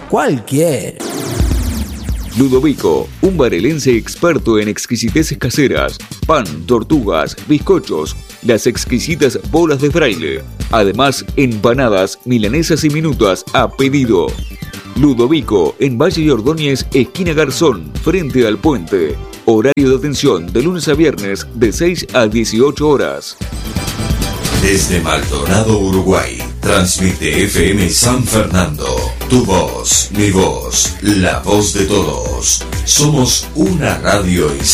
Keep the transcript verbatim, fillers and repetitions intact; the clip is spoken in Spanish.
cualquiera. Ludovico, un barelense experto en exquisiteces caseras, pan, tortugas, bizcochos, las exquisitas bolas de fraile. Además, empanadas, milanesas y minutas a pedido. Ludovico, en Valle de Ordóñez, esquina Garzón, frente al puente. Horario de atención de lunes a viernes de seis a dieciocho horas. Desde Maldonado, Uruguay, transmite F M San Fernando. Tu voz, mi voz, la voz de todos. Somos una radio